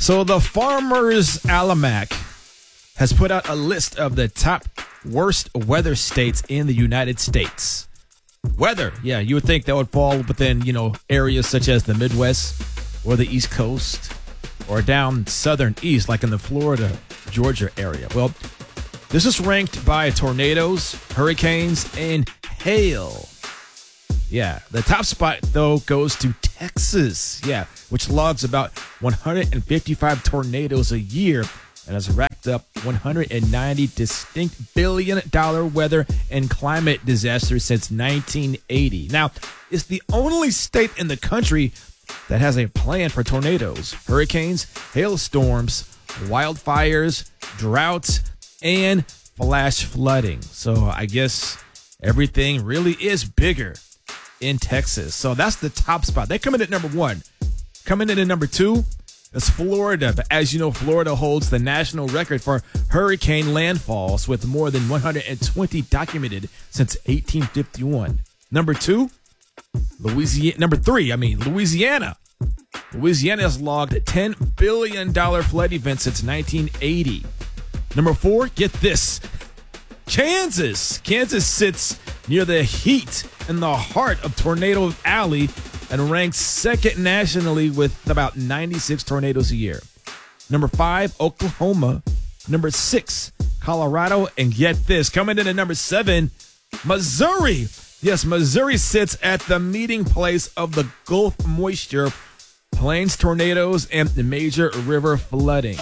So the Farmer's Almanac has put out a list of the top worst weather states in the United States. Weather, yeah, you would think that would fall within, areas such as the Midwest or the East Coast or down southern east, like in the Florida, Georgia area. Well, this is ranked by tornadoes, hurricanes, and hail. Yeah, the top spot, though, goes to Texas, which logs about 155 tornadoes a year and has racked up 190 distinct billion-dollar weather and climate disasters since 1980. Now, it's the only state in the country that has a plan for tornadoes, hurricanes, hailstorms, wildfires, droughts, and flash flooding. So I guess everything really is bigger in Texas. So that's the top spot. They come in at number one. Coming in at number two is Florida. But as you know, Florida holds the national record for hurricane landfalls with more than 120 documented since 1851. Number three, Louisiana. Louisiana has logged a $10 billion flood event since 1980. Number four, get this. Kansas. Kansas sits near the heat in the heart of Tornado Alley and ranks second nationally with about 96 tornadoes a year. Number five, Oklahoma. Number six, Colorado. And get this, coming in at number seven, Missouri. Yes, Missouri sits at the meeting place of the Gulf moisture, plains tornadoes, and the major river flooding.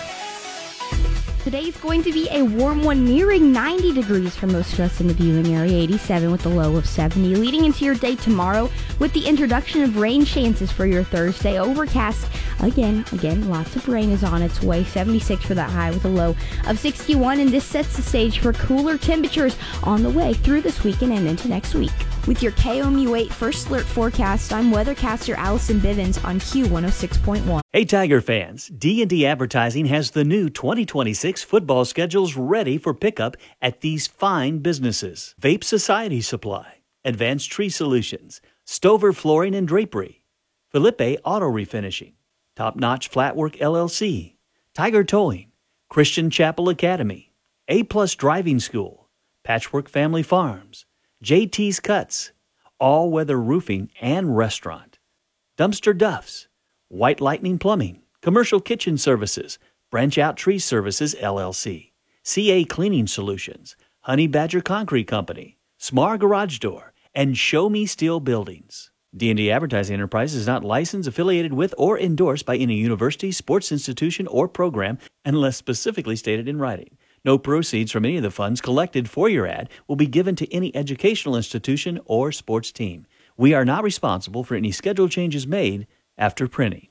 Today's going to be a warm one, nearing 90 degrees for most of us in the viewing area, 87 with a low of 70. Leading into your day tomorrow with the introduction of rain chances for your Thursday. Overcast again, lots of rain is on its way. 76 for that high with a low of 61. And this sets the stage for cooler temperatures on the way through this weekend and into next week. With your KOMU 8 First Alert forecast, I'm weathercaster Allison Bivens on Q106.1. Hey Tiger fans, D&D Advertising has the new 2026 football schedules ready for pickup at these fine businesses. Vape Society Supply, Advanced Tree Solutions, Stover Flooring and Drapery, Felipe Auto Refinishing, Top Notch Flatwork LLC, Tiger Towing, Christian Chapel Academy, A-Plus Driving School, Patchwork Family Farms, JT's Cuts, All Weather Roofing and Restaurant, Dumpster Duffs, White Lightning Plumbing, Commercial Kitchen Services, Branch Out Tree Services LLC, CA Cleaning Solutions, Honey Badger Concrete Company, Smar Garage Door, and Show Me Steel Buildings. D&D Advertising Enterprise is not licensed, affiliated with, or endorsed by any university, sports institution, or program unless specifically stated in writing. No proceeds from any of the funds collected for your ad will be given to any educational institution or sports team. We are not responsible for any schedule changes made after printing.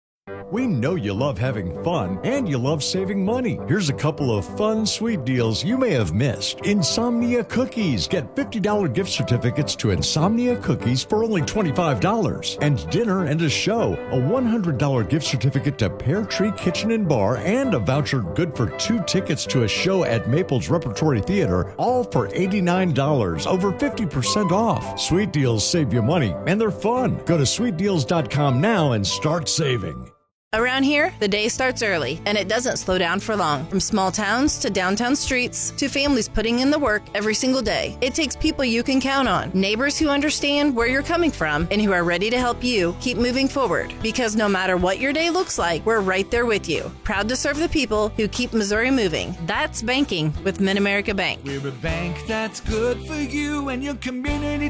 We know you love having fun and you love saving money. Here's a couple of fun, sweet deals you may have missed. Insomnia Cookies. Get $50 gift certificates to Insomnia Cookies for only $25. And dinner and a show. A $100 gift certificate to Pear Tree Kitchen and Bar and a voucher good for 2 tickets to a show at Maples Repertory Theater, all for $89, over 50% off. Sweet deals save you money and they're fun. Go to sweetdeals.com now and start saving. Around here, the day starts early, and it doesn't slow down for long. From small towns to downtown streets to families putting in the work every single day, it takes people you can count on, neighbors who understand where you're coming from and who are ready to help you keep moving forward. Because no matter what your day looks like, we're right there with you. Proud to serve the people who keep Missouri moving. That's banking with Mid-America Bank. We're a bank that's good for you and your community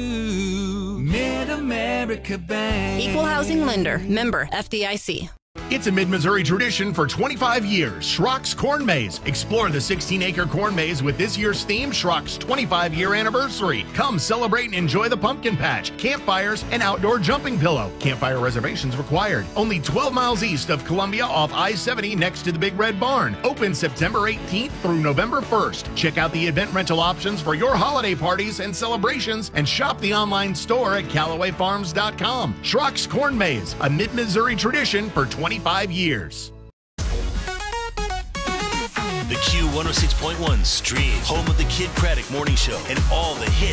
too. Mid-America Bank. Equal housing lender. Member FDIC. It's a mid-Missouri tradition for 25 years. Schrock's Corn Maze. Explore the 16-acre corn maze with this year's theme, Schrock's 25-year anniversary. Come celebrate and enjoy the pumpkin patch, campfires, and outdoor jumping pillow. Campfire reservations required. Only 12 miles east of Columbia off I-70 next to the Big Red Barn. Open September 18th through November 1st. Check out the event rental options for your holiday parties and celebrations and shop the online store at CallawayFarms.com. Schrock's Corn Maze, a mid-Missouri tradition for 25 years. The Q106.1 stream, home of the Kid Craddock Morning Show and all the hits.